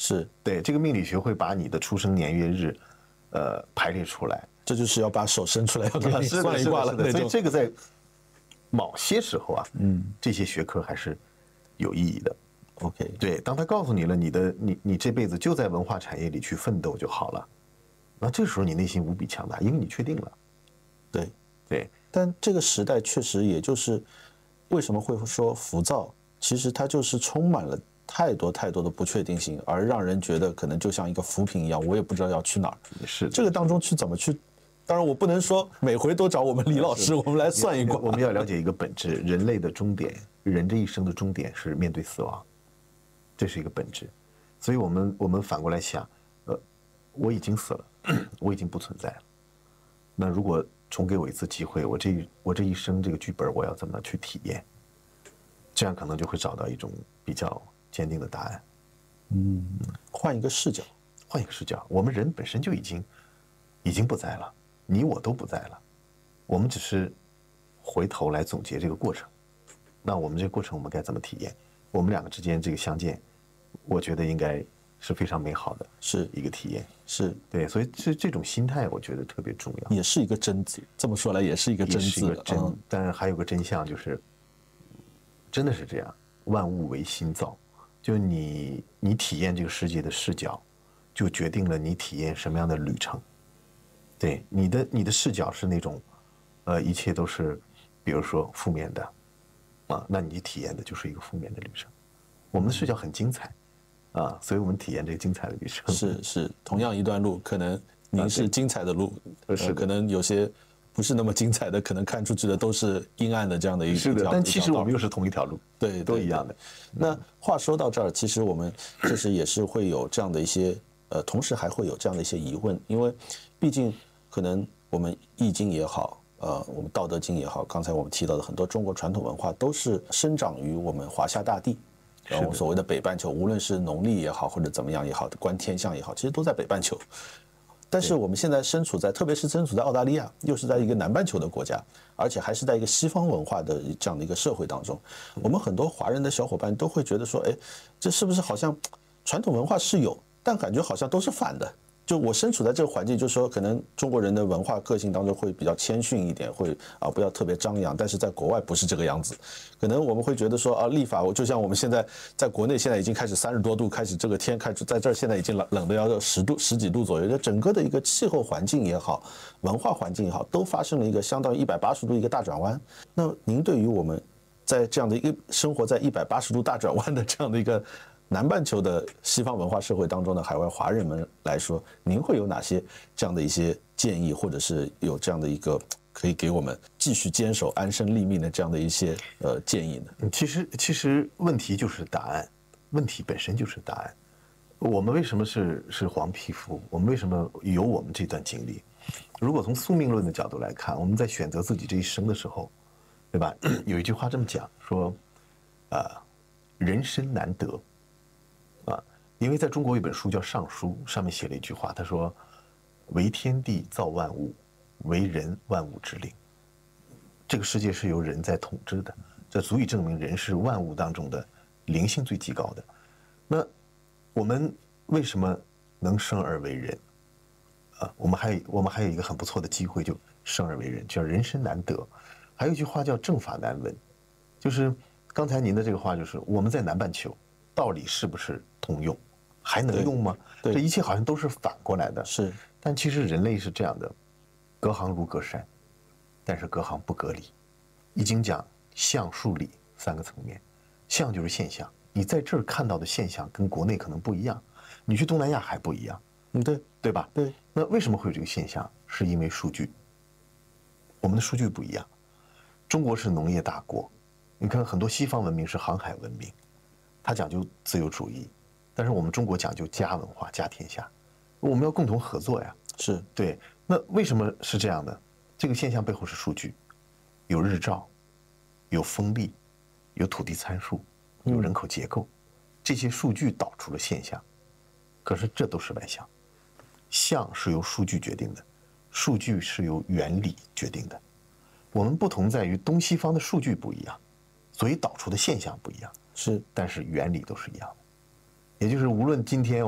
是对，这个命理学会把你的出生年月日，排列出来。 这就是要把手伸出来要给你算一卦了。 所以这个在某些时候啊，这些学科还是有意义的。 OK， 对，当他告诉你了你这辈子就在文化产业里去奋斗就好了，那这时候你内心无比强大，因为你确定了。 对对， 但这个时代确实也就是为什么会说浮躁，其实它就是充满了太多太多的不确定性，而让人觉得可能就像一个浮萍一样，我也不知道要去哪儿。 是这个当中去怎么去？当然，我不能说每回都找我们李老师，我们来算一卦。 我们要了解一个本质，人类的终点，人这一生的终点是面对死亡，这是一个本质。所以我们反过来想，我已经死了，我已经不存在了。那如果重给我一次机会，我这一生这个剧本我要怎么去体验？这样可能就会找到一种比较坚定的答案。 换一个视角， 换一个视角，我们人本身就已经不在了，你我都不在了，我们只是回头来总结这个过程。那我们这个过程我们该怎么体验？我们两个之间这个相见，我觉得应该是非常美好的， 是一个体验。 是对，所以这种心态我觉得特别重要， 也是一个真字。这么说来，也是一个真字。 但是还有个真相就是，真的是这样，万物唯心造。就你体验这个世界的视角，就决定了你体验什么样的旅程。对，你的视角是那种，一切都是，比如说负面的，啊，那你体验的就是一个负面的旅程。我们的视角很精彩，啊，所以我们体验这个精彩的旅程。 是，同样一段路，可能您是精彩的路，可能有些不是那么精彩的，可能看出去的都是阴暗的这样的一条。 是的，但其实我们又是同一条路， 对， 都一样的。 那话说到这儿，其实我们确实也是会有这样的一些，同时还会有这样的一些疑问，因为毕竟可能我们易经也好，我们道德经也好，刚才我们提到的很多中国传统文化都是生长于我们华夏大地。然后所谓的北半球，无论是农历也好，或者怎么样也好，观天象也好，其实都在北半球。但是我们现在特别是身处在澳大利亚，又是在一个南半球的国家，而且还是在一个西方文化的这样的一个社会当中，我们很多华人的小伙伴都会觉得说，哎，这是不是好像传统文化是有，但感觉好像都是反的。就我身处在这个环境，就是说，可能中国人的文化个性当中会比较谦逊一点，会不要特别张扬。但是在国外不是这个样子，可能我们会觉得说立法，就像我们现在在国内现在已经开始30多度，开始这个天开始在这儿现在已经冷的要10几度左右，就整个的一个气候环境也好，文化环境也好，都发生了一个相当于180度一个大转弯。那您对于我们在这样的一个生活在180度大转弯的这样的一个南半球的西方文化社会当中的海外华人们来说，您会有哪些这样的一些建议，或者是有这样的一个可以给我们继续坚守安身立命的这样的一些建议呢？ 其实问题就是答案，问题本身就是答案。我们为什么是黄皮肤？我们为什么有我们这段经历？如果从宿命论的角度来看，我们在选择自己这一生的时候，对吧？有一句话这么讲说，人生难得。因为在中国有一本书叫《尚书》，上面写了一句话，他说：“为天地造万物，为人万物之灵。”这个世界是由人在统治的，这足以证明人是万物当中的灵性最极高的。那我们为什么能生而为人？我们还有一个很不错的机会，就生而为人，叫人生难得。还有一句话叫正法难闻，就是刚才您的这个话，就是我们在南半球，道理是不是通用？还能用吗？这一切好像都是反过来的。 是， 但其实人类是这样的，隔行如隔山，但是隔行不隔离。易经讲象数理3个层面，象就是现象，你在这儿看到的现象跟国内可能不一样，你去东南亚还不一样。对吧？ 对。 那为什么会有这个现象？是因为数据，我们的数据不一样。中国是农业大国，你看很多西方文明是航海文明，它讲究自由主义。但是我们中国讲究家文化、家天下，我们要共同合作呀。 是对。那为什么是这样的？这个现象背后是数据，有日照，有风力，有土地参数，有人口结构，这些数据导出了现象。可是这都是外象，象是由数据决定的，数据是由原理决定的。我们不同在于东西方的数据不一样，所以导出的现象不一样。 是， 但是原理都是一样的。也就是无论今天